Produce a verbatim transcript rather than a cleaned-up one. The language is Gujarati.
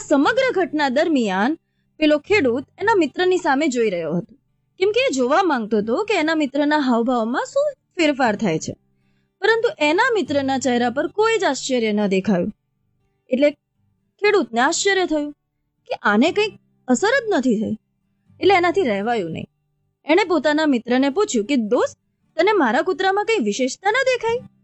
સમગ્ર ઘટના દરમિયાન પેલો ખેડૂત એના મિત્રની સામે જોઈ રહ્યો હતો, કેમ કે એ જોવા માંગતો હતો કે એના મિત્રના હાવભાવમાં શું ફેરફાર થાય છે. પરંતુ એના મિત્રના ચહેરા પર કોઈ જ આશ્ચર્ય ન દેખાયું. એટલે ખેડૂતને આશ્ચર્ય થયું કે આને કંઈક અસર જ નથી થઈ. એટલે એનાથી રહેવાયું નહીં. એણે પોતાના મિત્રને પૂછ્યું કે દોસ્ત, તને મારા કૂતરામાં કંઈ વિશેષતા ન દેખાઈ?